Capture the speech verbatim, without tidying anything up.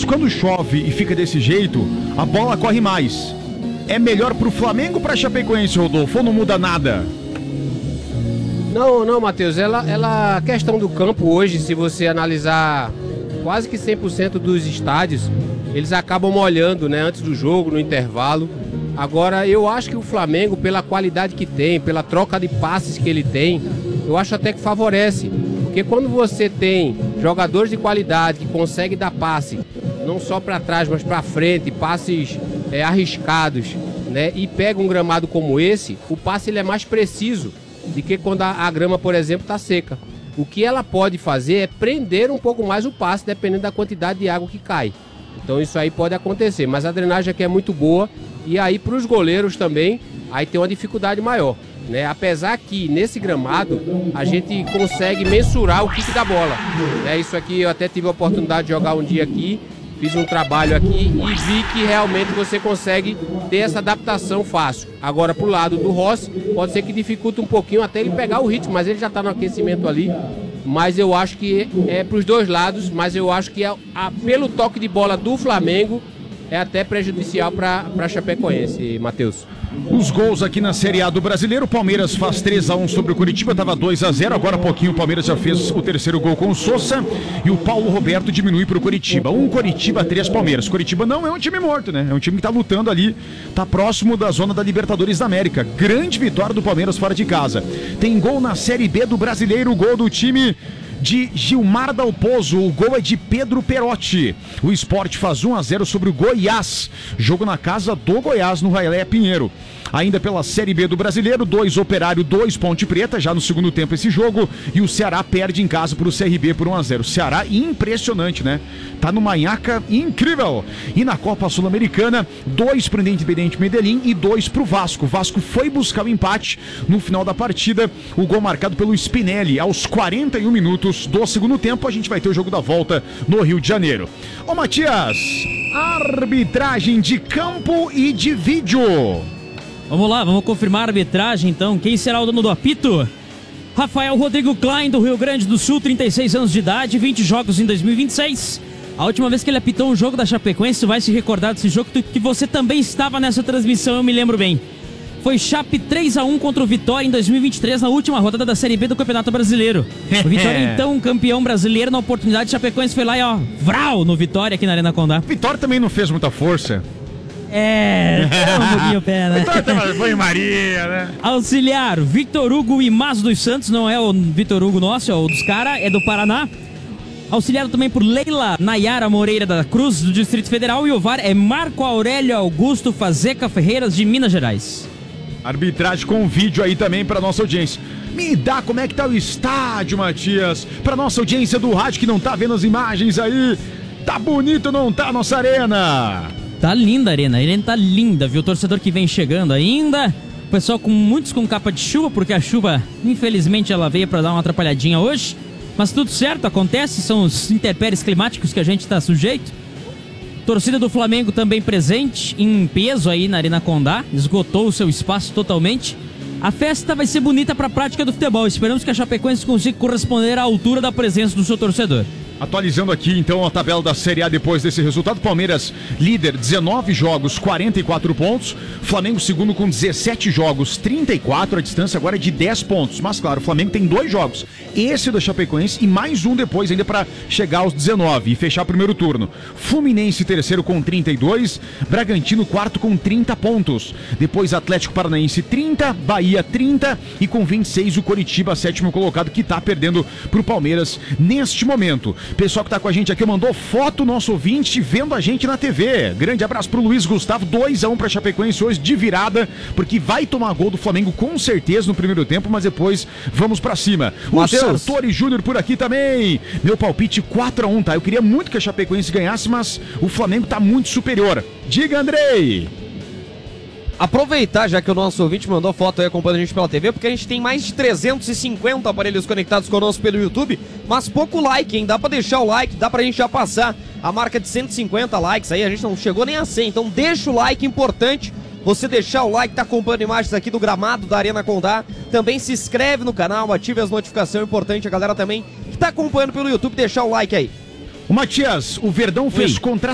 quando chove e fica desse jeito, a bola corre mais. É melhor pro Flamengo ou pra Chapecoense, Rodolfo? Ou não muda nada? Não, não, Matheus. Ela, ela, a questão do campo hoje, se você analisar quase que cem por cento dos estádios, eles acabam molhando, né, antes do jogo, no intervalo. Agora, eu acho que o Flamengo, pela qualidade que tem, pela troca de passes que ele tem, eu acho até que favorece. Porque quando você tem jogadores de qualidade que conseguem dar passe, não só para trás, mas para frente, passes é, arriscados, né, e pega um gramado como esse, o passe ele é mais preciso do que quando a, a grama, por exemplo, está seca. O que ela pode fazer é prender um pouco mais o passe, dependendo da quantidade de água que cai. Então isso aí pode acontecer, mas a drenagem aqui é muito boa e aí para os goleiros também, aí tem uma dificuldade maior, né? Apesar que nesse gramado a gente consegue mensurar o kick da bola, né? Isso aqui eu até tive a oportunidade de jogar um dia aqui, fiz um trabalho aqui e vi que realmente você consegue ter essa adaptação fácil. Agora pro lado do Rossi, pode ser que dificulte um pouquinho até ele pegar o ritmo, mas ele já está no aquecimento ali. Mas eu acho que é para os dois lados, mas eu acho que é, a, pelo toque de bola do Flamengo é até prejudicial para a Chapecoense, Matheus. Os gols aqui na Série A do Brasileiro, o Palmeiras faz três a um sobre o Curitiba, estava dois a zero, agora há pouquinho o Palmeiras já fez o terceiro gol com o Sousa e o Paulo Roberto diminui para o Curitiba. Um Curitiba, três Palmeiras. Curitiba não é um time morto, né? É um time que está lutando ali, está próximo da zona da Libertadores da América. Grande vitória do Palmeiras fora de casa. Tem gol na Série B do Brasileiro, gol do time de Gilmar Dalpozo, o gol é de Pedro Perotti. O Sport faz um a zero sobre o Goiás, jogo na casa do Goiás no Railé Pinheiro. Ainda pela Série B do Brasileiro, dois Operário, dois Ponte Preta, já no segundo tempo esse jogo, e o Ceará perde em casa para o C R B por um a zero. Ceará impressionante, né? Tá numa nhaca incrível. E na Copa Sul-Americana, dois para o Independiente Medellín e dois para o Vasco. O Vasco foi buscar o empate no final da partida, o gol marcado pelo Spinelli aos quarenta e um minutos do segundo tempo. A gente vai ter o jogo da volta no Rio de Janeiro. Ô Matias, arbitragem de campo e de vídeo. Vamos lá, vamos confirmar a arbitragem então. Quem será o dono do apito? Rafael Rodrigo Klein, do Rio Grande do Sul, trinta e seis anos de idade, vinte jogos em dois mil e vinte e seis. A última vez que ele apitou um jogo da Chapecoense, tu vai se recordar desse jogo que você também estava nessa transmissão, eu me lembro bem. Foi Chape três a um contra o Vitória em dois mil e vinte e três, na última rodada da Série B do Campeonato Brasileiro. O Vitória, então, campeão brasileiro, na oportunidade, Chapecoense foi lá e ó, vral, no Vitória aqui na Arena Condá. Vitória também não fez muita força. É, um pouquinho o pé, né? Foi Maria, né? Auxiliar, Victor Hugo Imaz dos Santos, não é o Victor Hugo nosso, é o dos caras, é do Paraná. Auxiliado também por Leila Nayara Moreira da Cruz, do Distrito Federal. E o V A R é Marco Aurélio Augusto Fazeca Ferreiras, de Minas Gerais. Arbitragem com vídeo aí também para nossa audiência. Me dá como é que tá o estádio, Matias, para nossa audiência do rádio que não tá vendo as imagens aí. Tá bonito, não tá, nossa arena? Tá linda a arena, a arena tá linda, viu? O torcedor que vem chegando ainda. O pessoal com muitos com capa de chuva, porque a chuva, infelizmente, ela veio para dar uma atrapalhadinha hoje. Mas tudo certo, acontece, são os intempéries climáticos que a gente tá sujeito. Torcida do Flamengo também presente, em peso aí na Arena Condá, esgotou o seu espaço totalmente. A festa vai ser bonita para a prática do futebol. Esperamos que a Chapecoense consiga corresponder à altura da presença do seu torcedor. Atualizando aqui então a tabela da Série A depois desse resultado. Palmeiras líder, dezenove jogos, quarenta e quatro pontos. Flamengo segundo com dezessete jogos, trinta e quatro. A distância agora é de dez pontos. Mas claro, o Flamengo tem dois jogos, esse da Chapecoense e mais um depois ainda para chegar aos dezenove e fechar o primeiro turno. Fluminense terceiro com trinta e dois, Bragantino quarto com trinta pontos. Depois Atlético Paranaense trinta, Bahia trinta e com vinte e seis o Coritiba, sétimo colocado, que tá perdendo pro Palmeiras neste momento. Pessoal que tá com a gente aqui mandou foto, nosso ouvinte, vendo a gente na T V. Grande abraço pro Luiz Gustavo, dois a um pra Chapecoense hoje de virada, porque vai tomar gol do Flamengo com certeza no primeiro tempo, mas depois vamos pra cima. Mateus. O Sartori Júnior por aqui também. Meu palpite quatro a um, tá? Eu queria muito que a Chapecoense ganhasse, mas o Flamengo tá muito superior. Diga, Andrei! Aproveitar, já que o nosso ouvinte mandou foto aí acompanhando a gente pela T V, porque a gente tem mais de trezentos e cinquenta aparelhos conectados conosco pelo YouTube, mas pouco like, hein? Dá pra deixar o like, dá pra gente já passar a marca de cento e cinquenta likes aí, a gente não chegou nem a cem, então deixa o like, importante você deixar o like, tá acompanhando imagens aqui do gramado da Arena Condá, também se inscreve no canal, ative as notificações, importante a galera também que tá acompanhando pelo YouTube deixar o like aí. O Matias, o Verdão fez Oi. contrato